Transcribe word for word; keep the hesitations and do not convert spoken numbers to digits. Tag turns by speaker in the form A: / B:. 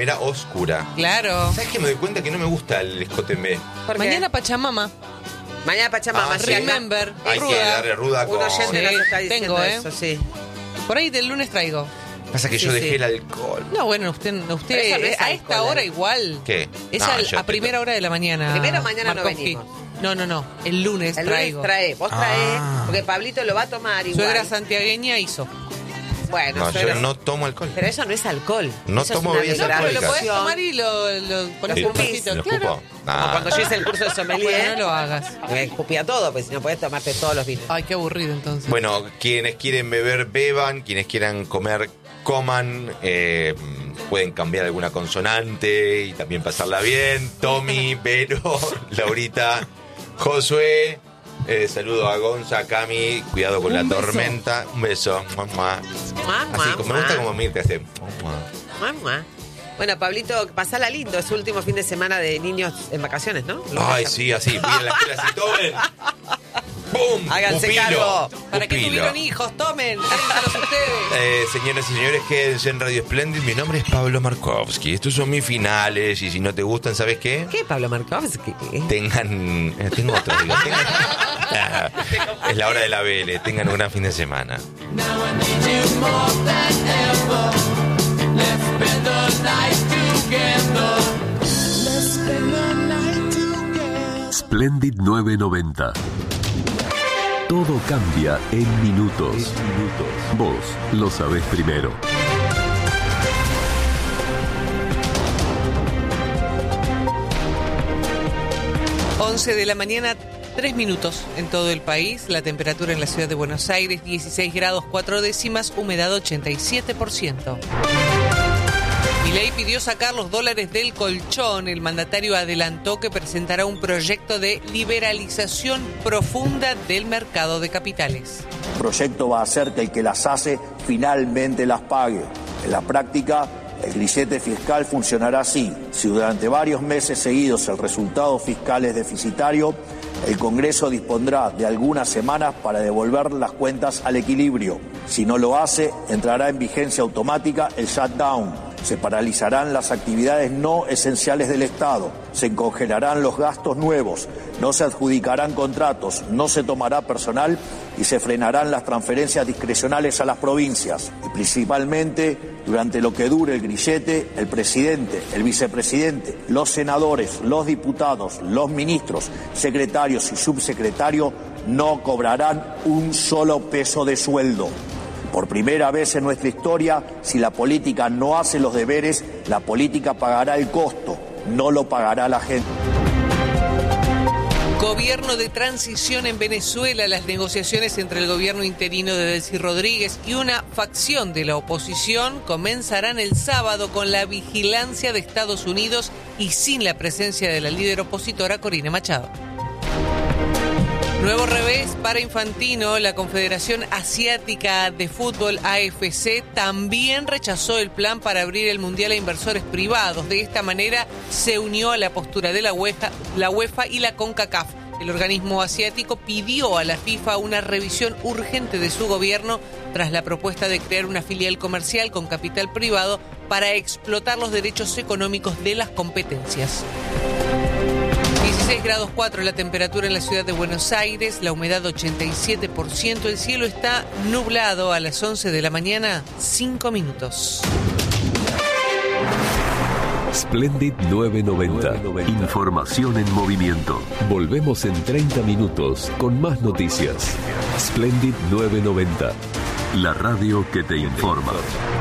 A: Era oscura.
B: Claro.
A: ¿Sabes que me doy cuenta que no me gusta el escote en B?
B: Mañana Pachamama.
C: Mañana Pachamama.
A: Ah,
C: sí,
A: sí.
B: Remember.
A: Hay
B: ruda.
A: que darle ruda con...
C: Un oyente
B: Sí,
C: nos está diciendo
B: tengo, ¿eh?
C: eso, sí.
B: Por ahí del lunes traigo.
A: Pasa que
C: Sí,
A: yo dejé
C: sí.
A: el alcohol.
B: No, bueno, usted, usted
C: Pero eso no es
B: a
C: alcohol,
B: esta hora
C: ¿eh?
B: igual.
A: ¿Qué?
B: Es
A: No,
B: al-
A: yo
B: a
A: te-
B: primera hora de la mañana.
C: Primero mañana no
B: Markovsky.
C: venimos.
B: No, no, no. El lunes
C: El
B: traigo.
C: lunes trae, vos trae,
A: Ah.
C: porque Pablito lo va a tomar igual.
B: Suegra santiagueña hizo.
C: Bueno,
A: No,
C: suegra-
A: yo no tomo alcohol.
C: pero eso no es alcohol.
A: No
C: Eso es
A: tomo
C: una
A: bebidas
B: No, pero lo
A: alcohólicas.
B: podés
C: degradación.
B: tomar y lo, lo pones
A: Sí,
B: un poquito.
A: ¿lo
B: Claro.
A: escupo?
C: Como
A: Nah.
C: cuando yo hice el curso de sommelier,
B: Bueno, no lo hagas.
C: me escupía todo, pues si no podés tomarte todos los vinos.
B: Ay, qué aburrido entonces.
A: Bueno, quienes quieren beber, beban. Quienes quieran comer, coman. Eh, pueden cambiar alguna consonante y también pasarla bien. Tommy, Vero, Laurita, Josué. Eh, saludo a Gonza, a Cami. Cuidado con
B: Un
A: la
B: beso.
A: tormenta. Un beso. Mua, mua.
C: Mua,
A: Así,
C: mua,
A: como me gusta
C: mua.
A: como Mir te hace. Mua.
C: Mua, mua. Bueno, Pablito, pasala lindo, es su último fin de semana de niños en vacaciones, ¿no?
A: Ay, sí, así. Voy a la escuela así, tomen. ¡Bum!
C: Háganse
A: Pupilo.
C: cargo.
B: ¿Para qué
A: Pupilo.
B: tuvieron hijos? Tomen, déjenlos ustedes.
A: Eh, señoras y señores, quédense en Radio Splendid. Mi nombre es Pablo Markovsky. Estos son mis finales. Y si no te gustan, ¿sabes qué?
C: ¿Qué, Pablo Markovsky?
A: Tengan. eh, tengo otros, digo. Tengan, Ah, es la hora de la vele. Tengan un gran fin de semana.
D: Splendid nueve noventa. Todo cambia en minutos. Vos lo sabés primero.
B: once de la mañana, tres minutos en todo el país. La temperatura en la ciudad de Buenos Aires, dieciséis grados cuatro décimas, humedad ochenta y siete por ciento. Milei pidió sacar los dólares del colchón. El mandatario adelantó que presentará un proyecto de liberalización profunda del mercado de capitales.
E: El proyecto va a hacer que el que las hace finalmente las pague. En la práctica, el grillete fiscal funcionará así. Si durante varios meses seguidos el resultado fiscal es deficitario, el Congreso dispondrá de algunas semanas para devolver las cuentas al equilibrio. Si no lo hace, entrará en vigencia automática el shutdown. Se paralizarán las actividades no esenciales del Estado, se congelarán los gastos nuevos, no se adjudicarán contratos, no se tomará personal y se frenarán las transferencias discrecionales a las provincias. Y principalmente, durante lo que dure el grillete, el presidente, el vicepresidente, los senadores, los diputados, los ministros, secretarios y subsecretarios no cobrarán un solo peso de sueldo. Por primera vez en nuestra historia, si la política no hace los deberes, la política pagará el costo, no lo pagará la gente.
B: Gobierno de transición en Venezuela. Las negociaciones entre el gobierno interino de Delcy Rodríguez y una facción de la oposición comenzarán el sábado con la vigilancia de Estados Unidos y sin la presencia de la líder opositora Corina Machado. Nuevo revés para Infantino. La Confederación Asiática de Fútbol, A F C, también rechazó el plan para abrir el Mundial a inversores privados. De esta manera se unió a la postura de la UEFA, la UEFA y la CONCACAF. El organismo asiático pidió a la FIFA una revisión urgente de su gobierno tras la propuesta de crear una filial comercial con capital privado para explotar los derechos económicos de las competencias. dieciséis grados cuatro la temperatura en la ciudad de Buenos Aires, la humedad ochenta y siete por ciento, el cielo está nublado. A las once de la mañana, cinco minutos.
D: Splendid nueve noventa. Información en movimiento. Volvemos en treinta minutos con más noticias. Splendid nueve noventa. La radio que te informa.